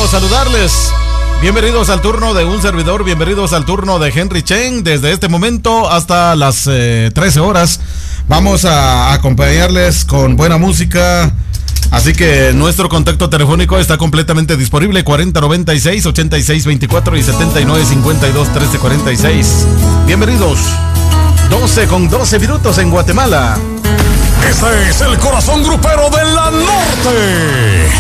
saludarles. Bienvenidos al turno de un servidor, bienvenidos al turno de Henry Chen. Desde este momento hasta las 13 horas vamos a acompañarles con buena música. Así que nuestro contacto telefónico está completamente disponible: 4096-8624 y 7952-1346. Bienvenidos. 12:12 minutos en Guatemala. Este es el corazón grupero de la norte.